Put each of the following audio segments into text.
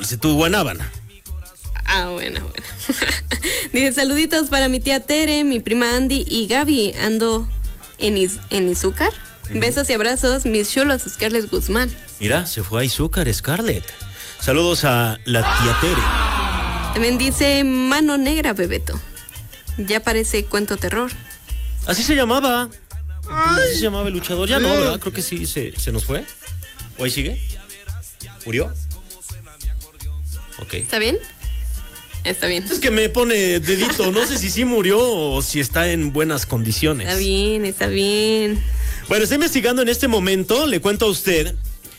dice tu guanábana. Ah, bueno. Dice, saluditos para mi tía Tere, mi prima Andy y Gaby. Ando en Izúcar. Besos y abrazos, mis chulos, Scarlett Guzmán. Mira, se fue a Izúcar, Scarlett. Saludos a la tía Tere. También dice Mano Negra, Bebeto. Ya parece cuento terror. Así se llamaba. Así se llamaba el luchador. Ya no, ¿verdad? Creo que sí, se nos fue. ¿O ahí sigue? ¿Murió? Ok. ¿Está bien? Está bien. Es que me pone dedito. No sé si sí murió o si está en buenas condiciones. Está bien, está bien. Bueno, está investigando en este momento, le cuento a usted.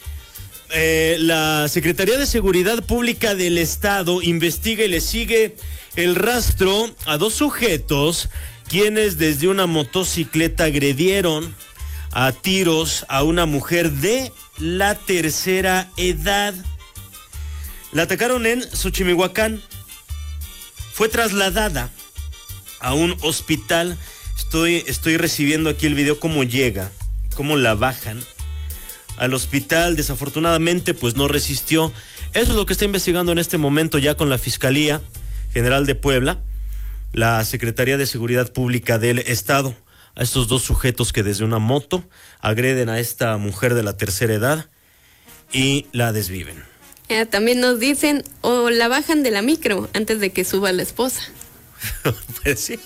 La Secretaría de Seguridad Pública del Estado investiga y le sigue el rastro a 2 sujetos quienes desde una motocicleta agredieron a tiros a una mujer de la tercera edad. La atacaron en Xochimihuacán. Fue trasladada a un hospital. Estoy recibiendo aquí el video cómo llega, cómo la bajan al hospital. Desafortunadamente pues no resistió. Eso es lo que está investigando en este momento ya con la Fiscalía General de Puebla, la Secretaría de Seguridad Pública del Estado, a estos 2 sujetos que desde una moto agreden a esta mujer de la tercera edad y la desviven. También nos dicen, o la bajan de la micro antes de que suba la esposa. Pues sí.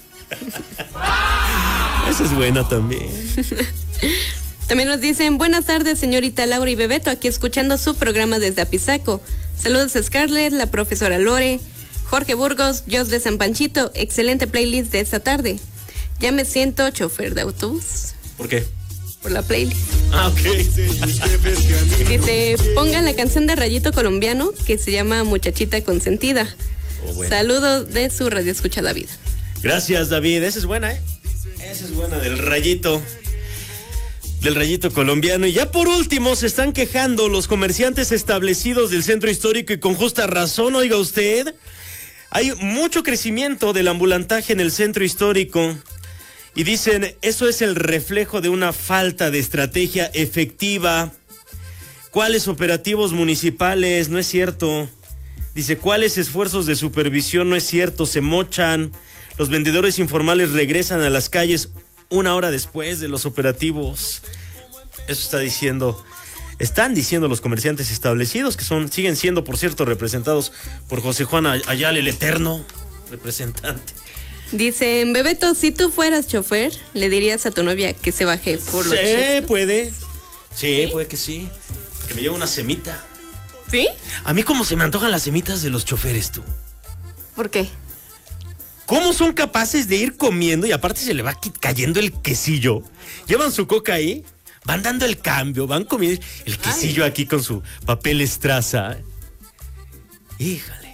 Esa es buena también. También nos dicen, buenas tardes, señorita Laura y Bebeto, aquí escuchando su programa desde Apizaco. Saludos a Scarlett, la profesora Lore, Jorge Burgos, Jos de San Panchito. Excelente playlist de esta tarde. Ya me siento chofer de autobús. ¿Por qué? Por la playlist. Ah, ok. Dice, pongan la canción de Rayito Colombiano que se llama Muchachita Consentida. Oh, bueno. Saludos de su radio escucha David. Gracias, David. Esa es buena, ¿eh? Esa es buena, del Rayito Colombiano. Y ya por último se están quejando los comerciantes establecidos del centro histórico y con justa razón, oiga usted. Hay mucho crecimiento del ambulantaje en el centro histórico. Y dicen, eso es el reflejo de una falta de estrategia efectiva. ¿Cuáles operativos municipales? No es cierto. Dice, ¿cuáles esfuerzos de supervisión? No es cierto, se mochan. Los vendedores informales regresan a las calles 1 hora después de los operativos. Eso están diciendo los comerciantes establecidos, que siguen siendo, por cierto, representados por José Juan Ayala, el eterno representante. Dicen, Bebeto, si tú fueras chofer, ¿le dirías a tu novia que se baje por los chescos? Puede. Sí, puede que sí. Que me lleve una semita. ¿Sí? A mí como se me antojan las semitas de los choferes, tú. ¿Por qué? ¿Cómo son capaces de ir comiendo y aparte se le va cayendo el quesillo? Llevan su coca ahí, van dando el cambio, van comiendo el quesillo aquí con su papel estraza. Híjole.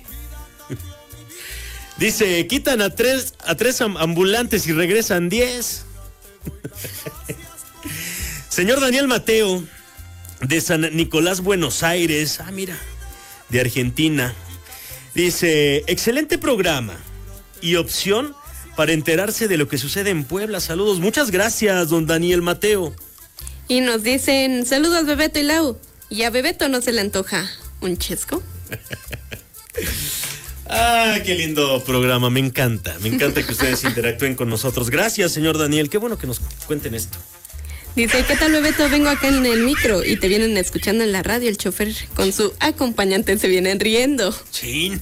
Dice, quitan a tres ambulantes y regresan 10. Señor Daniel Mateo, de San Nicolás, Buenos Aires. Ah, mira, de Argentina. Dice, excelente programa y opción para enterarse de lo que sucede en Puebla. Saludos, muchas gracias, don Daniel Mateo. Y nos dicen, saludos Bebeto y Lau. ¿Y a Bebeto no se le antoja un chesco? Ah, qué lindo programa, me encanta que ustedes interactúen con nosotros. Gracias, señor Daniel, qué bueno que nos cuenten esto. Dice, ¿qué tal, Bebeto? Vengo acá en el micro y te vienen escuchando en la radio. El chofer con su acompañante se vienen riendo. Chin.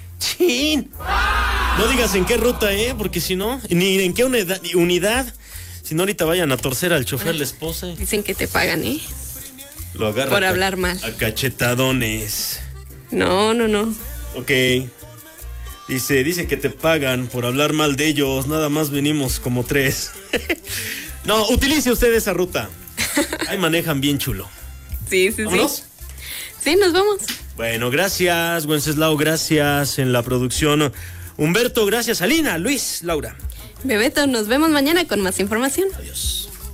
No digas en qué ruta, porque si no, ni en qué unidad. Si no, ahorita vayan a torcer al chofer la esposa. Dicen que te pagan, Lo agarra por hablar mal. A cachetadones. No. Ok. Dice que te pagan por hablar mal de ellos. Nada más venimos como 3. No, utilice usted esa ruta. Ahí manejan bien chulo. Sí. ¿Vámonos? Sí, nos vamos. Bueno, gracias, Wenceslao, gracias en la producción. Humberto, gracias. Alina, Luis, Laura. Bebeto, nos vemos mañana con más información. Adiós.